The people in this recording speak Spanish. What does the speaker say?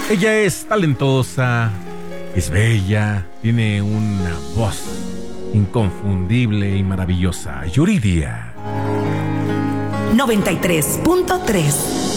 Ella es talentosa, es bella, tiene una voz inconfundible y maravillosa. Yuridia. 93.3